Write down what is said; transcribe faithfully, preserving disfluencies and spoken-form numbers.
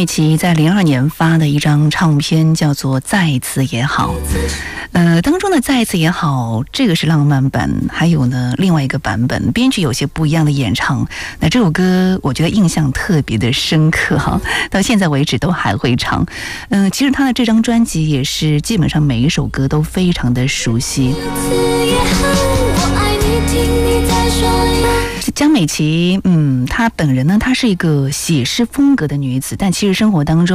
美琪在零二年发的一张唱片叫做《再一次也好》，呃，当中的《再一次也好》这个是浪漫版，还有呢另外一个版本，编剧有些不一样的演唱。那这首歌我觉得印象特别的深刻哈，到现在为止都还会唱。嗯、呃，其实他的这张专辑也是基本上每一首歌都非常的熟悉。江美琪，嗯，她本人呢，她是一个写诗风格的女子，但其实生活当中